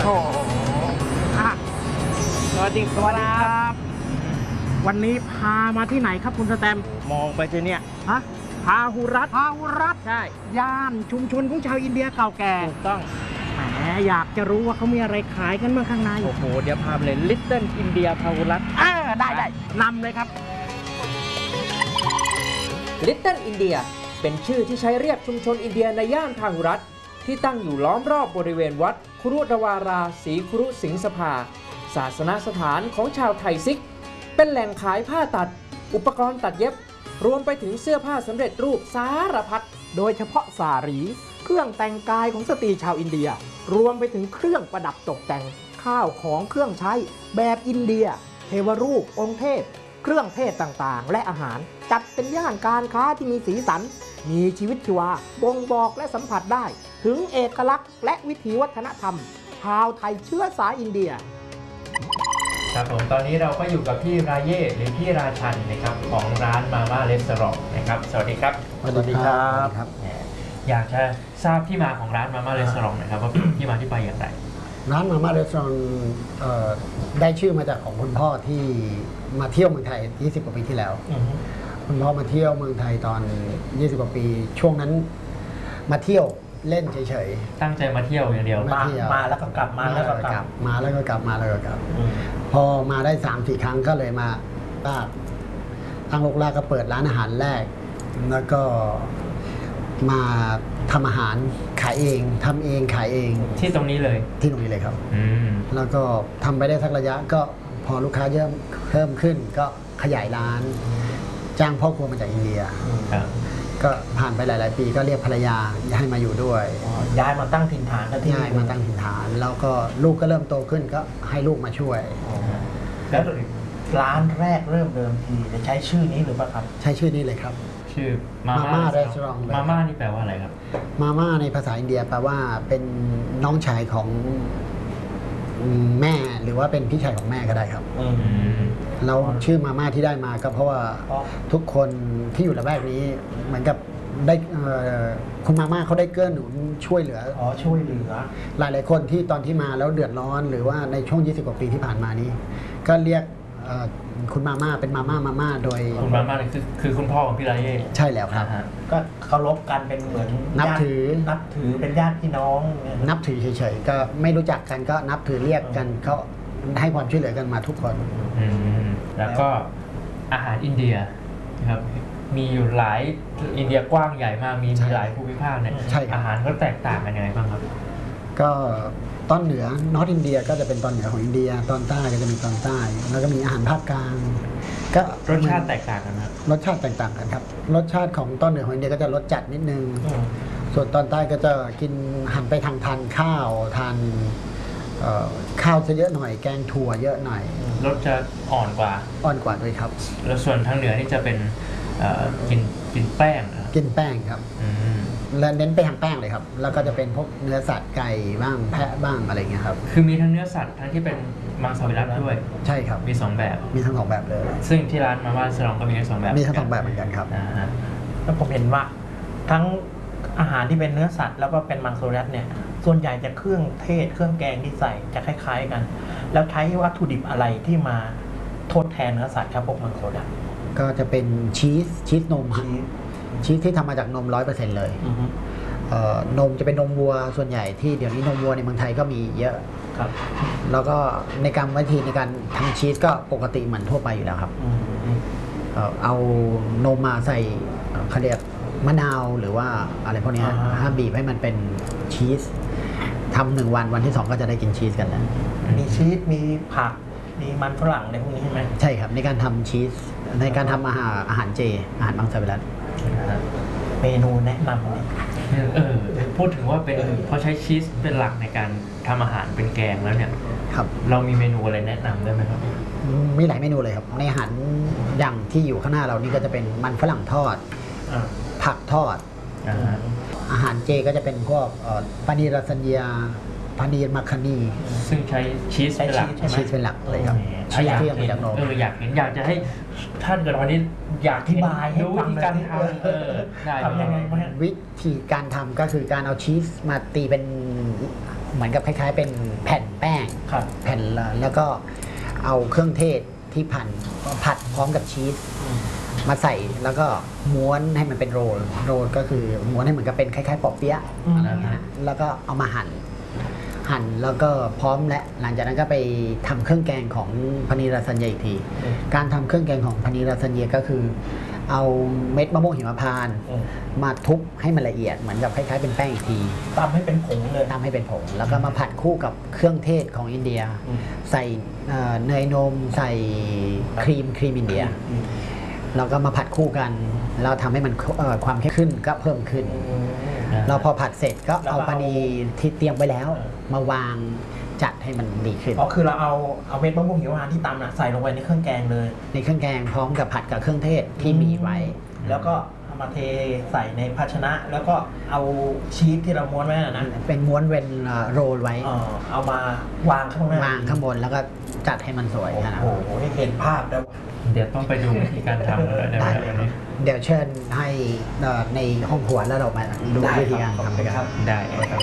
โอ้อ่ะสวัสดีครับวันนี้พามาที่ไหนครับคุณสแตมมองไปที่เนี่ยฮะพาหุรัตใช่ย่านชุมชนของชาวอินเดียเก่าแก่ถูกต้องแหมอยากจะรู้ว่าเขามีอะไรขายกันเมื่อข้างในโอ้โหเดี๋ยวพาไปเลยลิตเติ้ลอินเดียพาหุรัตได้นำเลยครับ Little India เป็นชื่อที่ใช้เรียกชุมชนอินเดียในย่านพาหุรัตที่ตั้งอยู่ล้อมรอบบริเวณวัดครุรวาราศรีครุสิงสภาศาสนสถานของชาวไทยซิกเป็นแหล่งขายผ้าตัดอุปกรณ์ตัดเย็บรวมไปถึงเสื้อผ้าสำเร็จรูปสารพัดโดยเฉพาะสารีเครื่องแต่งกายของสตรีชาวอินเดียรวมไปถึงเครื่องประดับตกแต่งข้าวของเครื่องใช้แบบอินเดียเทวรูปองค์เทพเครื่องเทศต่างๆและอาหารจัดเป็นย่านการค้าที่มีสีสันมีชีวิตชีวาบ่งบอกและสัมผัสได้ถึงเอกลักษณ์และวิถีวัฒนธรรมชาวไทยเชื้อสายอินเดียครับผมตอนนี้เราก็อยู่กับพี่ราเย่หรือพี่ราชันนะครับของร้านมาม่าเรสตอรองนะครับสวัสดีครับสวัสดีครับอยากจะทราบที่มาของร้านมาม่าเรสตอรองนะครับว่าที่มาที่ไปอย่างไรร้านมาม่าเรสตอรองได้ชื่อมาจากของคุณพ่อที่มาเที่ยวเมืองไทย20 กว่าปีที่แล้วคุณพ่อมาเที่ยวเมืองไทยตอน20 กว่าปีช่วงนั้นมาเที่ยวเล่นเฉยๆตั้งใจมาเที่ยวอย่างเดียวมาแล้วก็กลับมาแล้วก็กลับมาแล้วก็กลับมาแล้วก็กลับพอมาได้ 3-4 ครั้งก็เลยมาตั้งโลกแรกก็เปิดร้านอาหารแรกแล้วก็มาทำอาหารขายเองทำเองขายเองที่ตรงนี้เลยที่ตรงนี้เลยครับแล้วก็ทำไปได้สักระยะก็พอลูกค้าเพิ่มขึ้นก็ขยายร้านจ้างพ่อครัวมาจากอินเดียก็ผ่านไปหลายๆปีก็เรียกภรรยาให้มาอยู่ด้วยย้ายมาตั้งถิ่นฐานกันที่ย้ายมาตั้งถิ่นฐานแล้วก็ลูกก็เริ่มโตขึ้นก็ให้ลูกมาช่วยแล้วร้านแรกเริ่มเดิมทีจะใช้ชื่อนี้หรือเปล่าครับใช้ชื่อนี้เลยครับชื่อมาม่าเรสตอรองมาม่านี่แปลว่าอะไรครับมาม่าในภาษาอินเดียแปลว่าเป็นน้องชายของแม่หรือว่าเป็นพี่ชายของแม่ก็ได้ครับเราชื่อมาม่าที่ได้มาก็เพราะว่าทุกคนที่อยู่ละแวกนี้เหมือนกับได้คุณมาม่าเขาได้เกื้อหนุนช่วยเหลือหลายคนที่ตอนที่มาแล้วเดือดร้อนหรือว่าในช่วง20 กว่าปีที่ผ่านมานี้ก็เรียกคุณมาม่าเป็นมาม่าโดยคุณมาม่าคือคุณพ่อของพี่ราเย่ใช่แล้วครับก็เคารพกันเป็นเหมือนนับถือเป็นญาติพี่น้องนับถือเฉยๆก็ไม่รู้จักกันก็นับถือเรียกกันเขาให้ความช่วยเหลือกันมาทุกคนแล้วก็อาหารอินเดียนะครับมีอยู่หลายอินเดียกว้างใหญ่มากมีหลายภูมิภาคเนี่ยอาหารก็แตกต่างกันยังไงบ้างครับก็ตอนเหนือนอร์ทอินเดียก็จะเป็นตอนเหนือของอินเดียตอนใต้ก็จะมีตอนใต้แล้วก็มีอาหารภาคกลางก็รสชาติแตกต่างกันครับรสชาติแตกต่างกันครับรสชาติของตอนเหนือของอินเดียก็จะรสจัดนิดนึงส่วนตอนใต้ก็จะกินหันไปทางทานข้าวทานข้าวจะเยอะหน่อยแกงถั่วเยอะหน่อยรสจะอ่อนกว่าด้วยครับแล้วส่วนทางเหนือนี่จะเป็นกินแป้งกินแป้งครับและเน้นไปทางแป้งเลยครับแล้วก็จะเป็นพวกเนื้อสัตว์ไก่บ้างแพะบ้างอะไรเงี้ยครับคือมีทั้งเนื้อสัตว์ทั้งที่เป็นมังสวิรัติด้วยใช่ครับมี2 แบบมีทั้ง2 แบบเลยซึ่งที่ร้านมาม่าเรสตอรองก็มีทั้ง2 แบบมีทั้ง2 แบบเหมือนกันครับแล้วผมเห็นว่าทั้งอาหารที่เป็นเนื้อสัตว์แล้วก็เป็นมังสวิรัติเนี่ยส่วนใหญ่จะเครื่องเทศเครื่องแกงที่ใส่จะคล้ายๆกันแล้วใช้วัตถุดิบอะไรที่มาทดแทนเนื้อสัตว์ครับพวกมังสวิรัติก็จะเป็นชีสนมชีสที่ทำมาจากนม 100% เลยนมจะเป็นนมวัวส่วนใหญ่ที่เดี๋ยวนี้นมวัวในเมืองไทยก็มีเยอะครับแล้วก็ในการวิธีในการทำชีสก็ปกติเหมือนทั่วไปอยู่แล้วครับเอานมมาใส่เขาเรียกมะนาวหรือว่าอะไรพวกนี้ห้ามบีบให้มันเป็นชีสทำ1 วันที่2ก็จะได้กินชีสกันแล้วมีชีสมีผักมีมันฝรั่งอะไรพวกนี้ใช่ไหมใช่ครับในการทำชีสในการทำอาหารเจอาหารมังสวิรัติเมนูแนะนำเลยพูดถึงว่าเป็นเขาใช้ชีสเป็นหลักในการทำอาหารเป็นแกงแล้วเนี่ยครับเรามีเมนูอะไรแนะนำได้ไหมครับมีหลายเมนูเลยครับในอาหารอย่างที่อยู่ข้างหน้าเรานี่ก็จะเป็นมันฝรั่งทอดผักทอดอาหารเจก็จะเป็นพวกปานีรัสัญญาพานีมัคคานีซึ่งใช้ชีสเป็นหลักเป็นหลักเลยครับชีสที่มาจากนมอยากจะให้ท่านเกิดวันนี้อยากอธิบายให้ฟังการทำยังไงวิธีการทำก็คือการเอาชีสมาตีเป็นเหมือนกับคล้ายๆเป็นแผ่นแป้งครับแผ่นแล้วก็เอาเครื่องเทศที่ผัดพร้อมกับชีสมาใส่แล้วก็ม้วนให้มันเป็นโรลก็คือม้วนให้เหมือนกับเป็นคล้ายๆปอเปี๊ยะอะไรอย่างเงี้ยแล้วก็เอามาหั่นแล้วก็พร้อมและหลังจากนั้นก็ไปทำเครื่องแกงของพานีลาซานเยอีกที การทำเครื่องแกงของพานีลาซานเยก็คือ เอาเม็ดมะม่วงหิมพานต์มาทุบให้มันละเอียดเหมือนกับคล้ายๆเป็นแป้งอีกทีตำให้เป็นผงเลยทำให้เป็นผงแล้วก็มาผัดคู่กับเครื่องเทศของอินเดีย ใส่เนยนมใส่ครีมอินเดียแล้วก็มาผัดคู่กันแล้วทำให้มันความเข้มขึ้นก็เพิ่มขึ้นเราพอผัดเสร็จก็เอาปานีที่เตรียมไว้แล้วมาวางจัดให้มันดีขึ้นคือเราเอาเม็ดมะม่วงหิมพานต์ที่ตำน่ะใส่ลงไปในเครื่องแกงเลยในเครื่องแกงพร้อมกับผัดกับเครื่องเทศที่มีไว้แล้วก็เอามาเทใส่ในภาชนะแล้วก็เอาชีสที่เราม้วนไว้นะเป็นม้วนเป็นโรลไว้เอามาวางข้างหน้าวางข้างบนแล้วก็จัดให้มันสวยนะโอ้โหเห็นภาพแล้วเดี๋ยวต้องไปดูวิธีการทำเลยเดี๋ยวเชิญให้ในห้องครัวแล้วเรามาดูวิธีการทำกันได้ครับ